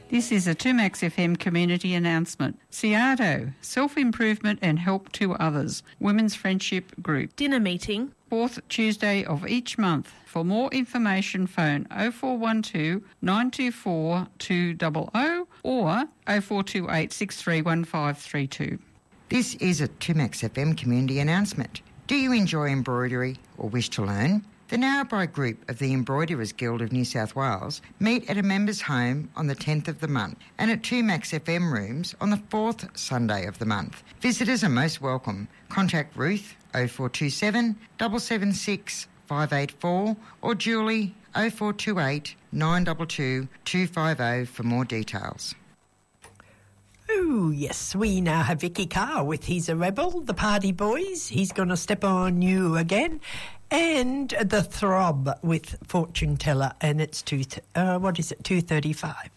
This is a 2Max FM community announcement. Ciado, Self-Improvement and Help to Others, Women's Friendship Group. Dinner meeting. 4th Tuesday of each month. For more information, phone 0412 924 200 or 0428 631532. This is a 2Max FM community announcement. Do you enjoy embroidery or wish to learn? The Narrabri Group of the Embroiderers Guild of New South Wales meet at a members' home on the 10th of the month and at 2Max FM rooms on the 4th Sunday of the month. Visitors are most welcome. Contact Ruth 0427 776 584 or Julie 0428 922 250 for more details. Oh, yes, we now have Vicky Carr with He's a Rebel, the Party Boys. He's going to step on you again. And The Throb with Fortune Teller, and it's 2:35.